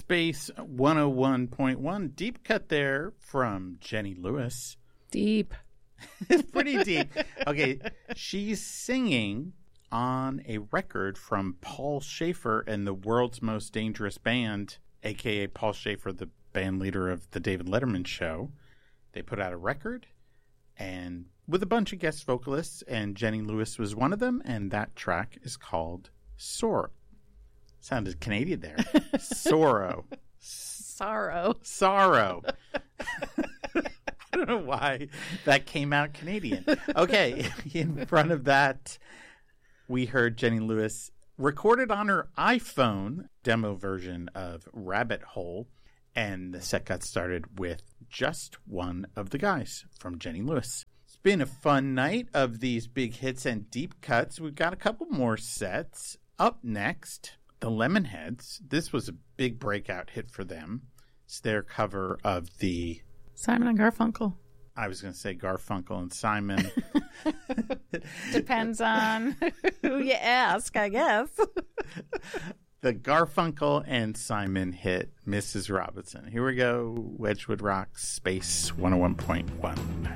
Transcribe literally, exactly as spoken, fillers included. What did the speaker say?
Space one oh one point one. Deep cut there from Jenny Lewis. Deep. It's pretty deep. Okay, she's singing on a record from Paul Schaefer and the World's Most Dangerous Band, a k a. Paul Schaefer, the band leader of the David Letterman Show. They put out a record and with a bunch of guest vocalists, and Jenny Lewis was one of them, and that track is called Sorrow. Sounded Canadian there. Sorrow. Sorrow. Sorrow. I don't know why that came out Canadian. Okay, in front of that, we heard Jenny Lewis recorded on her iPhone demo version of Rabbit Hole, and the set got started with Just One of the Guys from Jenny Lewis. It's been a fun night of these big hits and deep cuts. We've got a couple more sets. Up next, the Lemonheads. This was a big breakout hit for them. It's their cover of the... Simon and Garfunkel. I was going to say Garfunkel and Simon. Depends on who you ask, I guess. The Garfunkel and Simon hit Missus Robinson. Here we go. Wedgwood Rocks, Space one oh one point one.